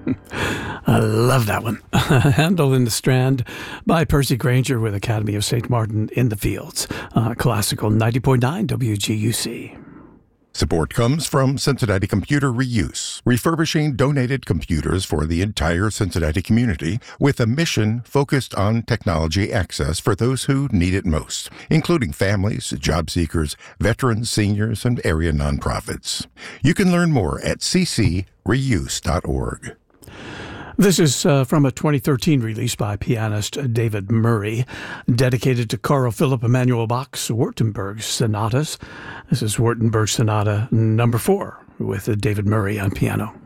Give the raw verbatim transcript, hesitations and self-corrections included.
I love that one. Handel in the Strand by Percy Granger with Academy of Saint Martin in the Fields. Uh, classical ninety point nine W G U C. Support comes from Cincinnati Computer Reuse, refurbishing donated computers for the entire Cincinnati community with a mission focused on technology access for those who need it most, including families, job seekers, veterans, seniors, and area nonprofits. You can learn more at c c reuse dot org. This is uh, from a twenty thirteen release by pianist David Murray, dedicated to Carl Philipp Emanuel Bach's Württemberg Sonatas. This is Württemberg Sonata number four with David Murray on piano.